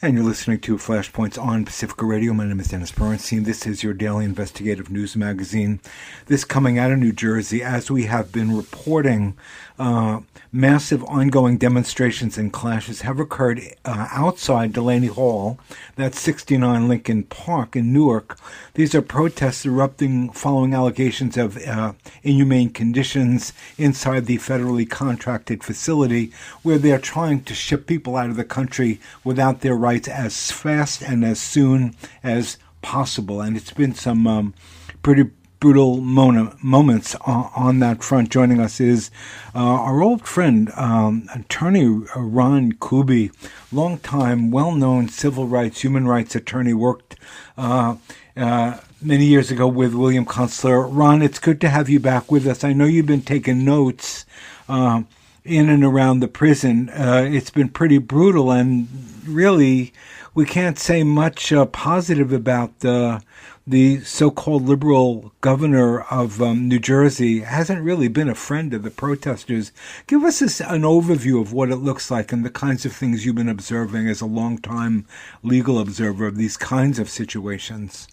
And you're listening to Flashpoints on Pacifica Radio. My name is Dennis Bernstein. This is your daily investigative news magazine. This coming out of New Jersey, as we have been reporting, massive ongoing demonstrations and clashes have occurred outside Delaney Hall, that's 69 Lincoln Park in Newark. These are protests erupting following allegations of inhumane conditions inside the federally contracted facility, where they're trying to ship people out of the country without their rights as fast and as soon as possible. And it's been some pretty brutal moments on that front. Joining us is our old friend, attorney Ron Kuby, longtime, well-known civil rights, human rights attorney, worked many years ago with William Kunstler. Ron, it's good to have you back with us. I know you've been taking notes in and around the prison. It's been pretty brutal, and really we can't say much positive about the so-called liberal governor of New Jersey. Hasn't really been a friend of the protesters. Give us an overview of what it looks like and the kinds of things you've been observing as a long-time legal observer of these kinds of situations.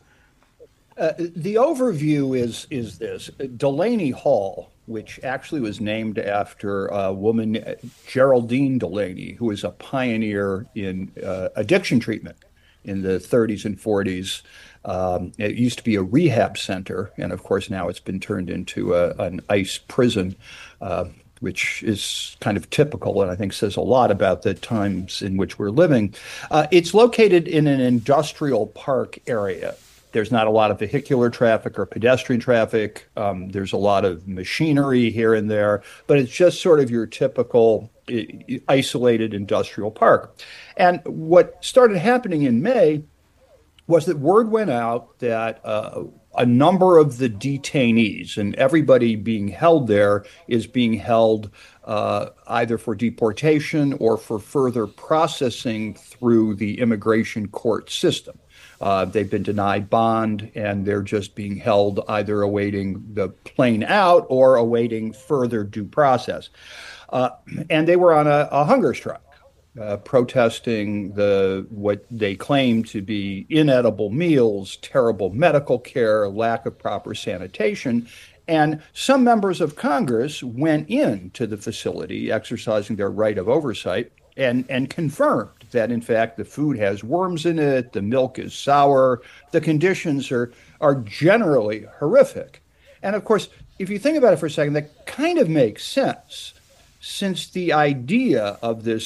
The overview is this. Delaney Hall, which actually was named after a woman, Geraldine Delaney, who was a pioneer in addiction treatment in the 30s and 40s. It used to be a rehab center, and of course now it's been turned into an ICE prison, which is kind of typical and I think says a lot about the times in which we're living. It's located in an industrial park area. There's not a lot of vehicular traffic or pedestrian traffic. There's a lot of machinery here and there, but it's just sort of your typical isolated industrial park. And what started happening in May was that word went out that a number of the detainees, and everybody being held there is being held either for deportation or for further processing through the immigration court system. They've been denied bond, and they're just being held either awaiting the plane out or awaiting further due process. And they were on a hunger strike, protesting what they claim to be inedible meals, terrible medical care, lack of proper sanitation. And some members of Congress went into the facility, exercising their right of oversight, and confirmed that, in fact, the food has worms in it, the milk is sour, the conditions are generally horrific. And of course, if you think about it for a second, that kind of makes sense, since the idea of this